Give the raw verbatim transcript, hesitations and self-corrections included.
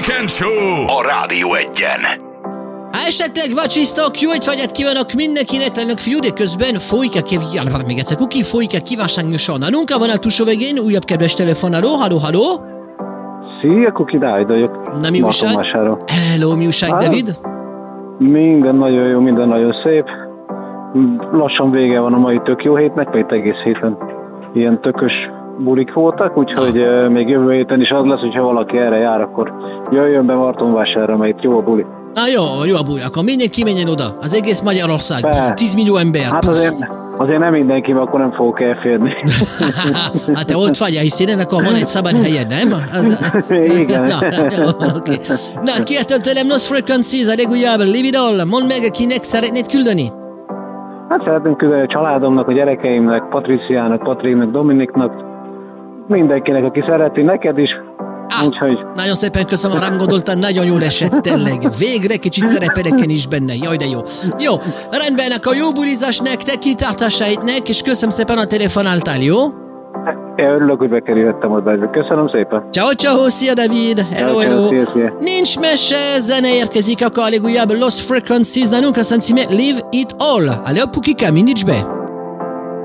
Weekend Show a Rádió Egyen. Ha esetleg vacsisztok, jó étvágyat kívánok mindenkinek, lennek fiú, de közben folyik a kívánság, még egyszer, kuki folyik a kívánságosan. A nunca van a túlsó végén, újabb kedves telefonáló, halló, halló. Szia, Kuki, Dávid vagyok. Na, mi újság? Hello, mi újság, David? Minden nagyon jó, minden nagyon szép. Lassan vége van a mai tök jó hétnek, mert egész héten ilyen tökös bulik voltak, úgyhogy ah. még jövő héten is az lesz, hogyha valaki erre jár, akkor jöjjön be Martonvásárra, mert itt jó a buli. Na jó, jó a buli, akkor mindenki menjen oda, az egész Magyarország, tíz millió ember. Hát azért, azért nem mindenki, mert akkor nem fogok elférni. Hát te ott vagy, hiszen ennek van egy szabad helyed, nem? Az... Igen. Na, jó, okay. Na, kértem tőlem Lost Frequencies, a legújabb Live It All, mondd meg, kinek szeretnéd küldeni? Hát szeretném küldeni a családomnak, a gyerekeimnek, Patriciának, Patriknak, Dominiknak, mindenkinek, aki szereti, neked is. Ah, úgyhogy... Nagyon szépen köszönöm, rám gondoltam, nagyon jól esett, tényleg. Végre kicsit szerepelek én is benne, jaj de jó. Jó, rendben, akkor jó bulizás nektek, kitartásaitnek, és köszönöm szépen a telefonáltál, jó? Én örülök, hogy bekerülhettem oda. Köszönöm szépen. Ciao, ciao, szia David. Hello, hello. Szia, szia. Nincs mese, zene érkezik, akkor a legújabb Lost Frequencies, nálunk azt címe Live It All. Allez, pukika, mindig be.